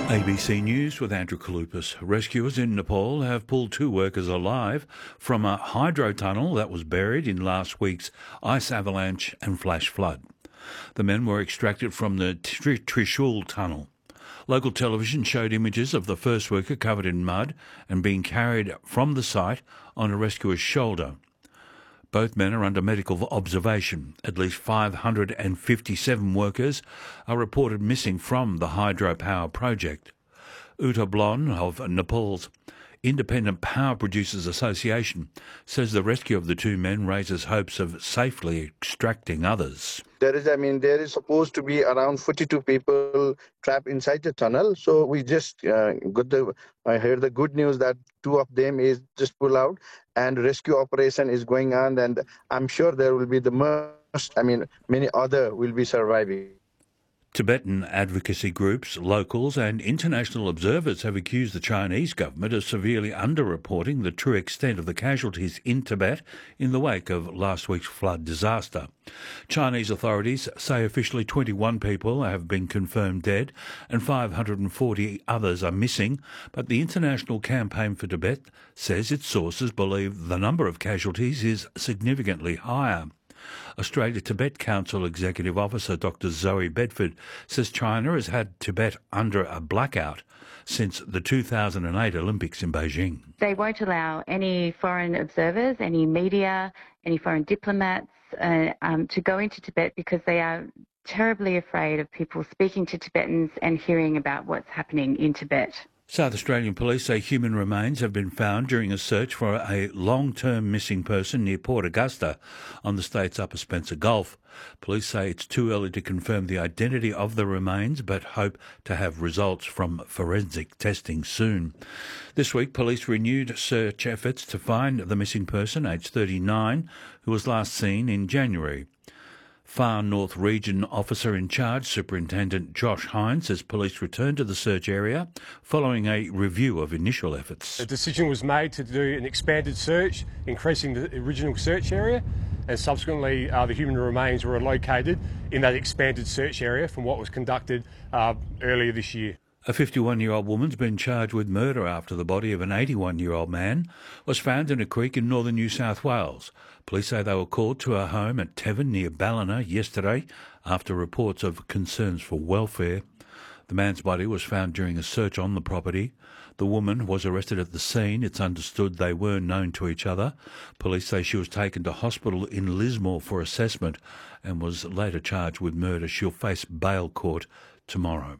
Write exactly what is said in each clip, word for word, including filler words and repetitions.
A B C News with Andrew Kalupas. Rescuers in Nepal have pulled two workers alive from a hydro tunnel that was buried in last week's ice avalanche and flash flood. The men were extracted from the Tri- Trishul tunnel. Local television showed images of the first worker covered in mud and being carried from the site on a rescuer's shoulder. Both men are under medical observation. At least five hundred fifty-seven workers are reported missing from the hydropower project. Uta Blon of Nepal's Independent Power Producers Association says the rescue of the two men raises hopes of safely extracting others. There is, I mean, there is supposed to be around forty-two people trapped inside the tunnel. So we just uh, got the, I heard the good news that two of them is just pulled out and rescue operation is going on. And I'm sure there will be the most, I mean, many other will be surviving. Tibetan advocacy groups, locals and international observers have accused the Chinese government of severely underreporting the true extent of the casualties in Tibet in the wake of last week's flood disaster. Chinese authorities say officially twenty-one people have been confirmed dead and five hundred forty others are missing, but the International Campaign for Tibet says its sources believe the number of casualties is significantly higher. Australia Tibet Council Executive Officer Doctor Zoe Bedford says China has had Tibet under a blackout since the two thousand eight Olympics in Beijing. They won't allow any foreign observers, any media, any foreign diplomats uh, um, to go into Tibet because they are terribly afraid of people speaking to Tibetans and hearing about what's happening in Tibet. South Australian police say human remains have been found during a search for a long-term missing person near Port Augusta on the state's Upper Spencer Gulf. Police say it's too early to confirm the identity of the remains, but hope to have results from forensic testing soon. This week, police renewed search efforts to find the missing person, aged thirty-nine, who was last seen in January. Far North Region Officer in Charge, Superintendent Josh Hines, says police returned to the search area following a review of initial efforts. A decision was made to do an expanded search, increasing the original search area, and subsequently uh, the human remains were located in that expanded search area from what was conducted uh, earlier this year. A fifty-one-year-old woman's been charged with murder after the body of an eighty-one-year-old man was found in a creek in northern New South Wales. Police say they were called to her home at Tevin near Ballina yesterday after reports of concerns for welfare. The man's body was found during a search on the property. The woman was arrested at the scene. It's understood they were known to each other. Police say she was taken to hospital in Lismore for assessment and was later charged with murder. She'll face bail court tomorrow.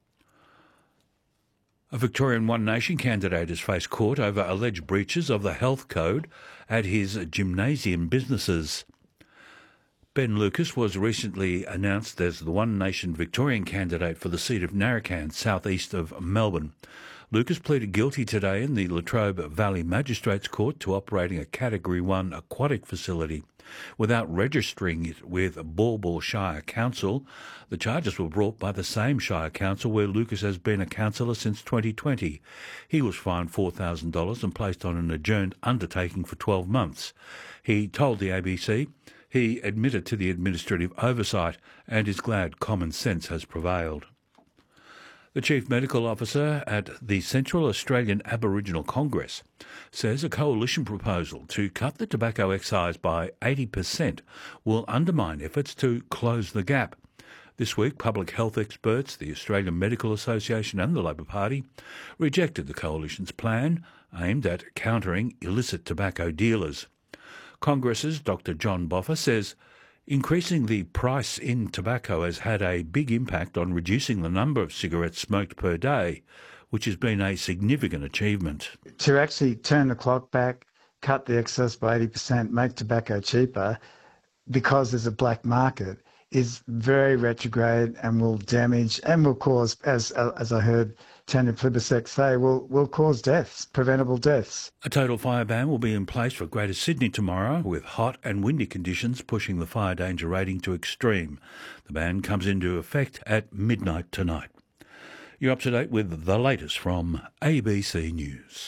A Victorian One Nation candidate has faced court over alleged breaches of the health code at his gymnasium businesses. Ben Lucas was recently announced as the One Nation Victorian candidate for the seat of Narracans, southeast of Melbourne. Lucas pleaded guilty today in the Latrobe Valley Magistrates Court to operating a Category one aquatic facility without registering it with Baw Baw Shire Council. The charges were brought by the same Shire Council where Lucas has been a councillor since twenty twenty. He was fined four thousand dollars and placed on an adjourned undertaking for twelve months. He told the A B C he admitted to the administrative oversight and is glad common sense has prevailed. The Chief Medical Officer at the Central Australian Aboriginal Congress says a coalition proposal to cut the tobacco excise by eighty percent will undermine efforts to close the gap. This week, public health experts, the Australian Medical Association and the Labor Party rejected the coalition's plan aimed at countering illicit tobacco dealers. Congress's Doctor John Boffa says increasing the price in tobacco has had a big impact on reducing the number of cigarettes smoked per day, which has been a significant achievement. To actually turn the clock back, cut the excess by eighty percent, make tobacco cheaper because there's a black market is very retrograde and will damage and will cause, as as I heard Tanya Plibersek say, will will cause deaths, preventable deaths. A total fire ban will be in place for Greater Sydney tomorrow, with hot and windy conditions pushing the fire danger rating to extreme. The ban comes into effect at midnight tonight. You're up to date with the latest from A B C News.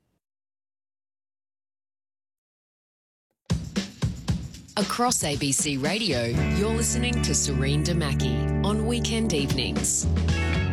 Across A B C Radio, you're listening to Serene Damaki on weekend evenings.